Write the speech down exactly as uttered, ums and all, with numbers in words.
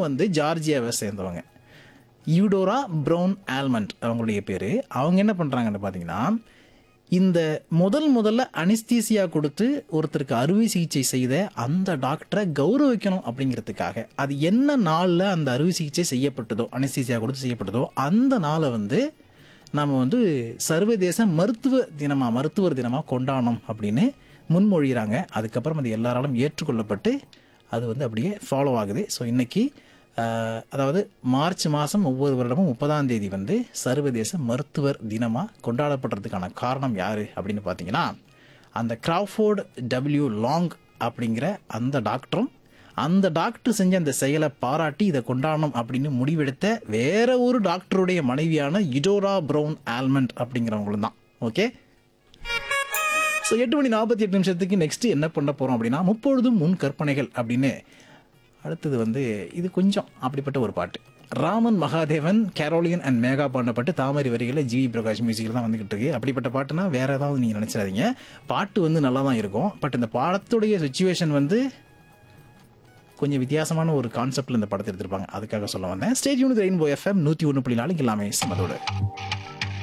வந்து ஜார்ஜியாவை சேர்ந்தவங்க. யூடோரா brown almond அவங்களுடைய பேர். அவங்க என்ன பண்ணுறாங்கன்னு பார்த்தீங்கன்னா, இந்த முதல் முதல்ல அனிஸ்தீசியா கொடுத்து ஒருத்தருக்கு அறுவை சிகிச்சை செய்த அந்த டாக்டரை கௌரவிக்கணும் அப்படிங்கிறதுக்காக, அது என்ன நாளில் அந்த அறுவை சிகிச்சை செய்யப்பட்டதோ, அனிஸ்தீசியா கொடுத்து செய்யப்பட்டதோ அந்த நாளை வந்து நம்ம வந்து சர்வதேச மருத்துவ தினமாக மருத்துவர் தினமாக கொண்டாடணும் அப்படின்னு முன்மொழிகிறாங்க. அதுக்கப்புறம் அது எல்லாராலும் ஏற்றுக்கொள்ளப்பட்டு அது வந்து அப்படியே ஃபாலோ ஆகுது. ஸோ இன்றைக்கி அதாவது மார்ச் மாதம் ஒவ்வொரு வருடமும் முப்பதாம் தேதி வந்து சர்வதேச மருத்துவர் தினமாக கொண்டாடப்படுறதுக்கான காரணம் யார் அப்படின்னு பார்த்தீங்கன்னா, அந்த கிராஃபோர்ட் டபிள்யூ லாங் அப்படிங்கிற அந்த டாக்டரும் அந்த டாக்டர் செஞ்ச அந்த செயலை பாராட்டி இதை கொண்டாடணும் அப்படின்னு முடிவெடுத்த வேற ஒரு டாக்டருடைய மனைவியான யூடோரா ப்ரௌன் ஆல்மண்ட் அப்படிங்கிறவங்களும் தான். ஓகே, ஸோ எட்டு மணி நாற்பத்தி எட்டு நிமிஷத்துக்கு நெக்ஸ்ட் என்ன பண்ண போகிறோம் அப்படின்னா, முப்பொழுதும் முன் கற்பனைகள் அப்படின்னு அடுத்தது வந்து இது கொஞ்சம் அப்படிப்பட்ட ஒரு பாட்டு. ராமன் மகாதேவன், கேரோலியன் அண்ட் மேகா பாடப்பட்டு தாமரை வரிகளில் ஜிவி பிரகாஷ் மியூசிக்கில் தான் வந்துகிட்டு இருக்கு. அப்படிப்பட்ட பாட்டுனா வேற ஏதாவது நீங்கள் நினச்சிடாதீங்க. பாட்டு வந்து நல்லா தான் இருக்கும். பட் இந்த பாடத்துடைய சுச்சுவேஷன் வந்து கொஞ்சம் வித்தியாசமான ஒரு கான்செப்டில் இந்த படத்தை எடுத்திருப்பாங்க. அதுக்காக சொல்ல வந்தேன். ஸ்டேட் யூனிட் ரெயின்போ எஃப்எம் நூற்றி ஒன்று புள்ளி நாலு எல்லாமே சமதோடு.